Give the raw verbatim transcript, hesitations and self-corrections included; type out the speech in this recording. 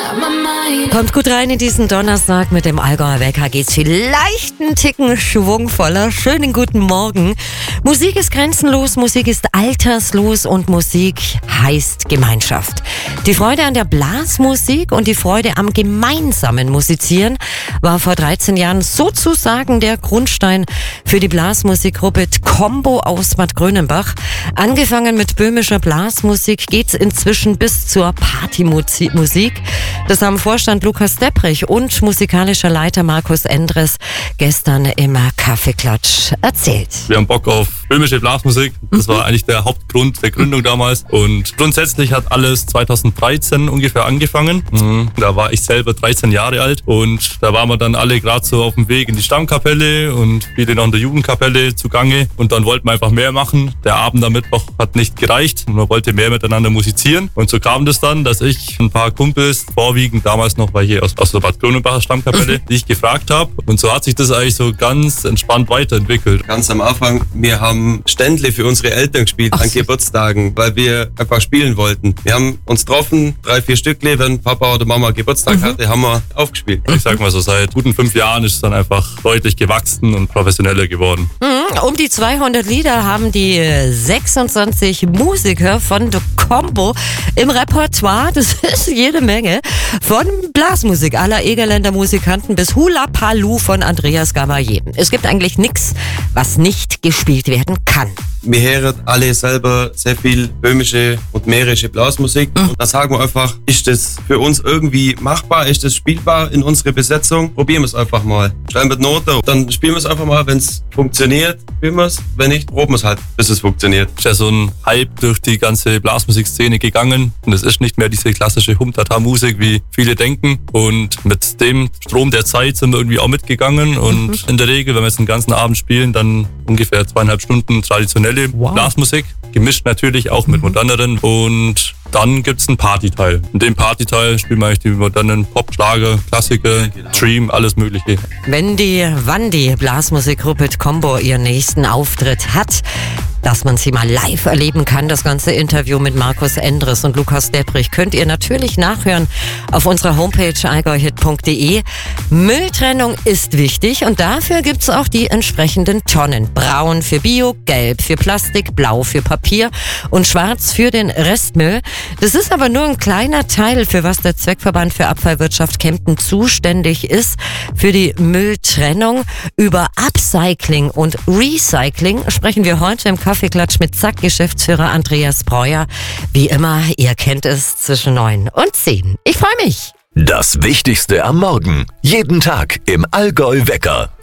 Kommt gut rein in diesen Donnerstag mit dem Allgäuer Wecker. Geht's vielleicht einen Ticken schwungvoller. Schönen guten Morgen. Musik ist grenzenlos, Musik ist alterslos und Musik heißt Gemeinschaft. Die Freude an der Blasmusik und die Freude am gemeinsamen Musizieren war vor dreizehn Jahren sozusagen der Grundstein für die Blasmusikgruppe Combo aus Bad Grönenbach. Angefangen mit böhmischer Blasmusik geht's inzwischen bis zur Partymusik. Das haben Vorstand Lukas Depprich und musikalischer Leiter Markus Endres gestern im Kaffeeklatsch erzählt. Wir haben Bock auf böhmische Blasmusik. Das war eigentlich der Hauptgrund der Gründung damals. Und grundsätzlich hat alles zweitausenddreizehn ungefähr angefangen. Mhm. Da war ich selber dreizehn Jahre alt und da waren wir dann alle gerade so auf dem Weg in die Stammkapelle und viele noch in der Jugendkapelle zugange. Und dann wollten wir einfach mehr machen. Der Abend am Mittwoch hat nicht gereicht und man wollte mehr miteinander musizieren. Und so kam das dann, dass ich ein paar Kumpels, vorwiegend damals noch, weil hier aus, aus der Bad Grönenbacher Stammkapelle, die ich gefragt habe. Und so hat sich das eigentlich so ganz entspannt weiterentwickelt. Ganz am Anfang, wir haben Ständle für unsere Eltern gespielt Ach. an Geburtstagen, weil wir einfach spielen wollten. Wir haben uns getroffen, drei, vier Stückle, wenn Papa oder Mama Geburtstag mhm. hatte, haben wir aufgespielt. Ich sag mal so, seit guten fünf Jahren ist es dann einfach deutlich gewachsen und professioneller geworden. Mhm. Um die zweihundert Lieder haben die sechsundzwanzig Musiker von The Combo im Repertoire. Das ist jede Menge. Von Blasmusik aller Egerländer Musikanten bis Hula Palu von Andreas Gamayer. Es gibt eigentlich nichts, was nicht gespielt werden kann. Wir hören alle selber sehr viel böhmische und mährische Blasmusik. Mhm. Und da sagen wir einfach, ist das für uns irgendwie machbar? Ist das spielbar in unserer Besetzung? Probieren wir es einfach mal. Schreiben wir die Note, dann spielen wir es einfach mal. Wenn es funktioniert, spielen wir es. Wenn nicht, proben wir es halt, bis es funktioniert. Es ist ja so ein Hype durch die ganze Blasmusikszene gegangen. Und es ist nicht mehr diese klassische Hum-Tata-Musik, wie viele denken. Und mit dem Strom der Zeit sind wir irgendwie auch mitgegangen. Und mhm. in der Regel, wenn wir jetzt den ganzen Abend spielen, dann ungefähr zweieinhalb Stunden traditionelle wow. Blasmusik, gemischt natürlich auch mit moderneren. Und dann gibt's einen Partyteil. In dem Partyteil spielen wir eigentlich die modernen Pop, Schlager, Klassiker, genau. Stream, alles Mögliche. Wenn die Wandi Blasmusikgruppe Combo ihren nächsten Auftritt hat, dass man sie mal live erleben kann. Das ganze Interview mit Markus Endres und Lukas Depprich könnt ihr natürlich nachhören auf unserer Homepage allgäuhit punkt de. Mülltrennung ist wichtig und dafür gibt's auch die entsprechenden Tonnen. Braun für Bio, Gelb für Plastik, Blau für Papier und Schwarz für den Restmüll. Das ist aber nur ein kleiner Teil, für was der Zweckverband für Abfallwirtschaft Kempten zuständig ist. Für die Mülltrennung. Über Upcycling und Recycling sprechen wir heute im Kaffeeklatsch mit Zack-Geschäftsführer Andreas Breuer. Wie immer, ihr kennt es zwischen neun und zehn. Ich freue mich. Das Wichtigste am Morgen. Jeden Tag im Allgäu Wecker.